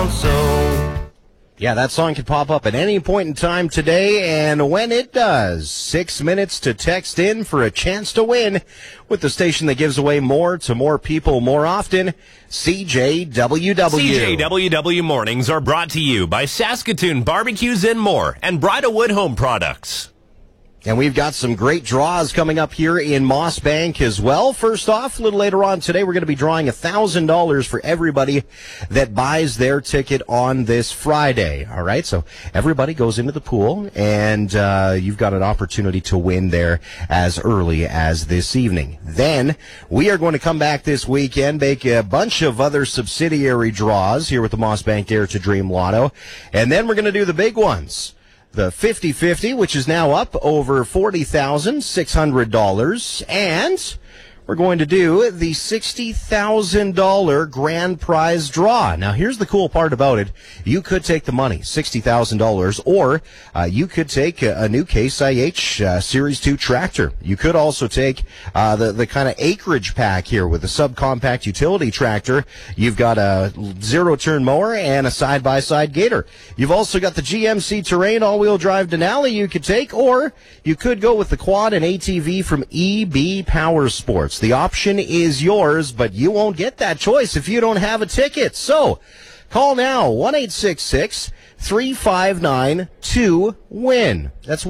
down so. Yeah, that song can pop up at any point in time today, and when it does, 6 minutes to text in for a chance to win with the station that gives away more to more people more often, CJWW. CJWW Mornings are brought to you by Saskatoon Barbecues and More and Bridalwood Home Products. And we've got some great draws coming up here in Moss Bank as well. First off, a little later on today, we're going to be drawing $1,000 for everybody that buys their ticket on this Friday. All right, so everybody goes into the pool, and you've got an opportunity to win there as early as this evening. Then we are going to come back this weekend, make a bunch of other subsidiary draws here with the Moss Bank Dare to Dream Lotto, and then we're going to do the big ones. The 50-50, which is now up over $40,600, and we're going to do the $60,000 grand prize draw. Now, here's the cool part about it. You could take the money, $60,000, or you could take a new Case IH Series 2 tractor. You could also take the kind of acreage pack here with a subcompact utility tractor. You've got a zero-turn mower and a side-by-side gator. You've also got the GMC Terrain all-wheel drive Denali you could take, or you could go with the quad and ATV from EB Power Sports. The option is yours, but you won't get that choice if you don't have a ticket. So, call now, 1-866-359-2WIN. That's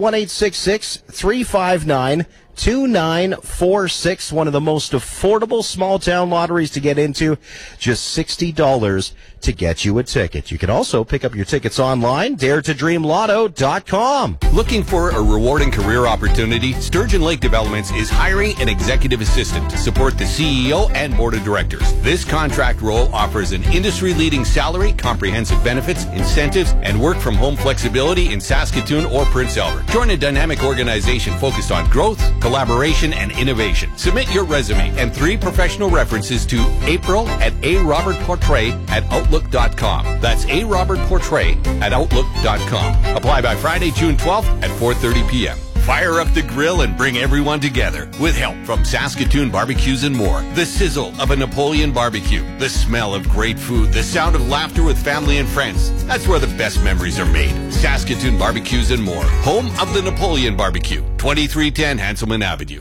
1-866-359-2946. One of the most affordable small-town lotteries to get into. Just $60 to get you a ticket. You can also pick up your tickets online, daretodreamlotto.com. Looking for a rewarding career opportunity? Sturgeon Lake Developments is hiring an executive assistant to support the CEO and board of directors. This contract role offers an industry-leading salary, comprehensive benefits, incentives, and work-from-home flexibility in Saskatoon or Prince Albert. Join a dynamic organization focused on growth, collaboration, and innovation. Submit your resume and 3 professional references to April at arobertportray@outlook.com. That's arobertportray@outlook.com. Apply by Friday, June 12th at 4:30 p.m. Fire up the grill and bring everyone together with help from Saskatoon Barbecues and More. The sizzle of a Napoleon barbecue, the smell of great food, the sound of laughter with family and friends. That's where the best memories are made. Saskatoon Barbecues and More, home of the Napoleon Barbecue, 2310 Hanselman Avenue.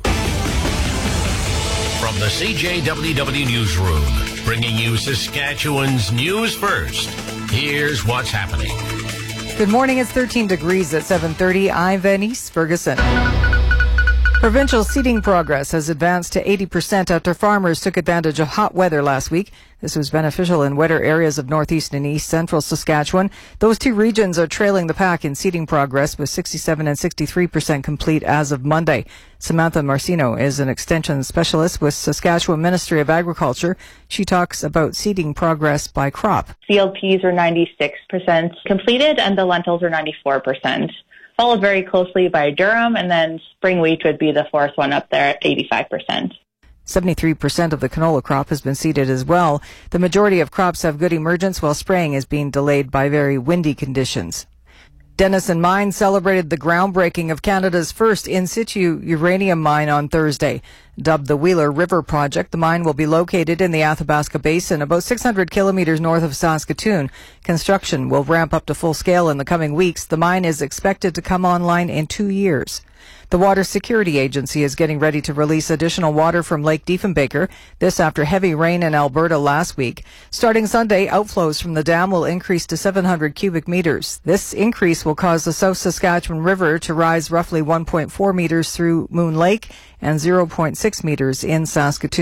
From the CJWW Newsroom, bringing you Saskatchewan's news first. Here's what's happening. Good morning. It's 13 degrees at 7:30. I'm Venice Ferguson. Provincial seeding progress has advanced to 80% after farmers took advantage of hot weather last week. This was beneficial in wetter areas of northeast and east central Saskatchewan. Those two regions are trailing the pack in seeding progress, with 67 and 63% complete as of Monday. Samantha Marcino is an extension specialist with Saskatchewan Ministry of Agriculture. She talks about seeding progress by crop. Field peas are 96% completed and the lentils are 94%. Followed very closely by durum, and then spring wheat would be the fourth one up there at 85%. 73% of the canola crop has been seeded as well. The majority of crops have good emergence, while spraying is being delayed by very windy conditions. Denison Mine celebrated the groundbreaking of Canada's first in-situ uranium mine on Thursday. Dubbed the Wheeler River Project, the mine will be located in the Athabasca Basin, about 600 kilometers north of Saskatoon. Construction will ramp up to full scale in the coming weeks. The mine is expected to come online in 2 years. The Water Security Agency is getting ready to release additional water from Lake Diefenbaker, this after heavy rain in Alberta last week. Starting Sunday, outflows from the dam will increase to 700 cubic meters. This increase will cause the South Saskatchewan River to rise roughly 1.4 meters through Moon Lake and 0.6 meters in Saskatoon.